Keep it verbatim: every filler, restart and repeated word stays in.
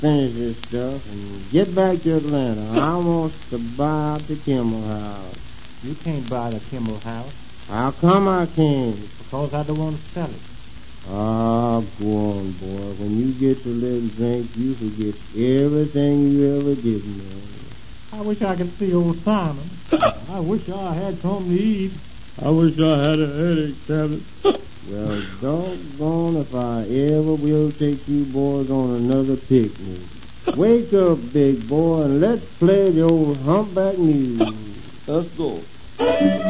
finish this stuff and get back to Atlanta. I want to buy out the Kimball house. You can't buy the Kimball house. How come I can't? Because I don't want to sell it. Ah, go on, boy. When you get to little drink, you forget everything you ever did, man. I wish I could see old Simon. I wish I had something to eat. I wish I had a headache, Travis. Well, doggone if I ever will take you boys on another picnic. Wake up, big boy, and let's play the old humpback news. Let's go.